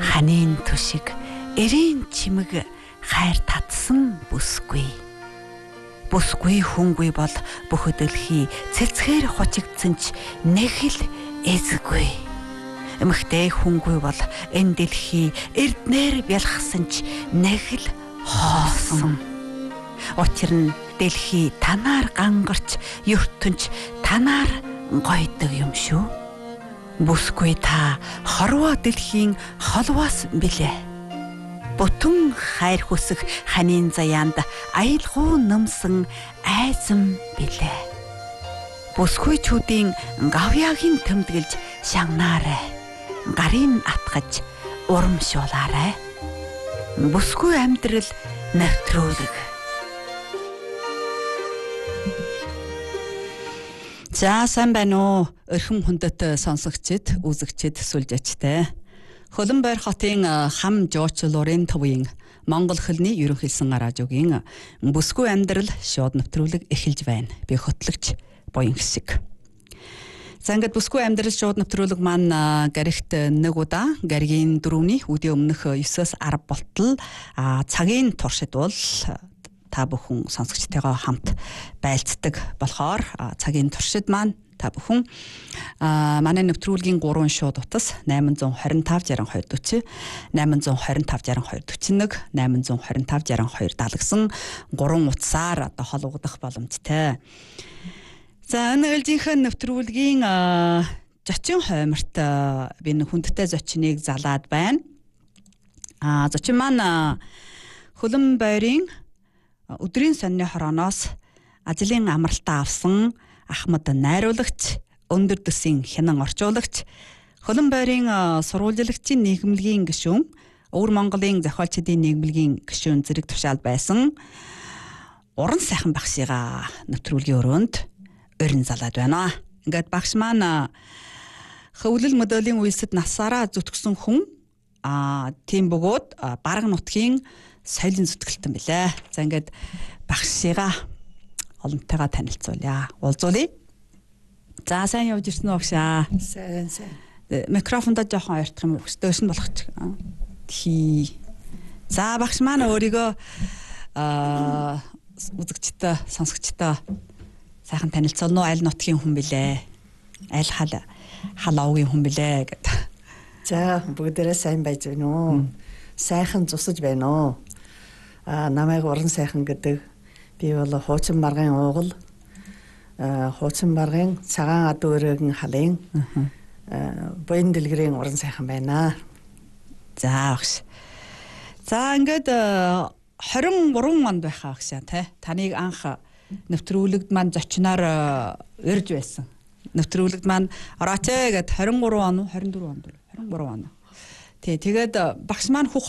Ханийн төшиг эрийн чимэг хайр татсан бүсгүй. Бүсгүй хүнгүй бол бүх дэлхий цэцгээр хучигдсан ч нэг л эзгүй. Эмхтэй хүнгүй бол энэ дэлхий эрднэр бялхсан ч нэг л хоосон. Учир нь дэлхий танаар гангарч, ертөнч танаар гойдог юм шүү. Бүсгүй та хорвоо дэлхийн холвоос билээ. Бүтэн хайр хүсэх ханийн заяанд аялгуу нөмсөн айзам билээ. Бүсгүйчүүдийн гавьяагийн төмдгөлж шагнаарай. Гарын атгаж урамшуулаарай. Бүсгүй амьдрал навтруулаг. За сайн байна уу? Өрхөн хүндэт сонсогчид, үзэгчид, сүлжээчтэй. Хөлбөмбөр хотын хам жуучлуурын төвийн Монгол хэлний ерөнхийлсөн радиогийн бүсгүй амьдрал шууд нэвтрүүлэг эхэлж байна. Би хөтлөгч Буян Хэсэг. За ингээд бүсгүй амьдрал шууд нэвтрүүлэг маань гаригт нэг удаа гаригийн дөрөвний үдийн өмнөх 9-10 болтол цагийн туршид бол та бүхэн сонсогчтойгоо хамт байлцдаг болохоор цагийн туршид маань та бүхэн манай нэвтрүүлгийн 3 шууд утас 825 62 40 825 62 41 825 62 70 3 утсаар одоо холбогдох боломжтой. За энэ ээлжийнхэн нэвтрүүлгийн зочин хойморт би хүндтэй зочныг залаад байна. Зочин маань Хөлбөмбөрийн өдрийн сонины хорооноос ажлын амралтаа авсан Ахмад найруулагч, өндөр төсвийн хянан орчуулагч, Хөлбөмбөрийн сурвалжлагчийн нийгэмлэгийн гишүүн, Өвөр Монголын зохиолчдын нийгэмлэгийн гишүүн зэрэг тушаал байсан уран сайхан багшигаа нэвтрүүлгийн өрөөнд өрн залаад байна. Ингээд багш маань хөвлөл мөдөлийн үйлсэд насаараа зүтгэсэн хүн тийм бөгөөд бараг нутгийн соёлын зүтгэлтэн билээ. За ингээд багшигаа олонтойгоо танилцуулъя. Уулзуулъя. За сайн явж ирсэн үү багшаа? Сайн. Микрофондоо жоохон ойртох юм өстөөс нь болох ч. За багш маань өөрийгөө үзэгчтэй, сонсогчтой сайхан танилцуулна уу? Аль нутгийн хүн билээ? Аль халаугийн хүн билээ гэд. За бүгдээрээ сайн байж байна уу? Сайхан зусаж байна уу? Намайг уран сайхан гэдэг. Би бол хуучин маргын уугал, хуучин маргын цагаан ад өрөөгийн халын буян дэлгэрийн уран сайхан байна. За багш. За ингээд 23 онд байхаа багшаа тий. Таныг анх нэвтрүүлэгд маань зочноор урьж байсан. Нэвтрүүлэгд маань орооч гэд 23 он уу 24 онд 23 он. Тэгээд багш маань